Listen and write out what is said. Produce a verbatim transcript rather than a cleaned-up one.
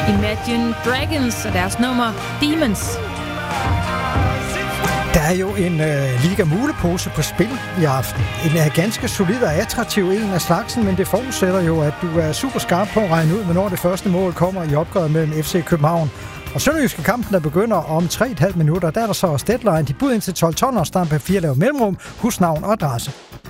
Imagine Dragons og deres nummer Demons. Der er jo en øh, Liga Mulepose på spil i aften. En er ganske solid og attraktiv en af slagsen, men det forudsætter jo, at du er super skarp på at regne ud, hvornår det første mål kommer i opgøret mellem F C København og Sønderjyske. Kampen, der begynder om tre komma fem minutter. Der er der så også deadline. De bud ind til tolv tolv og stampe fire lav mellemrum, husnavn og adresse.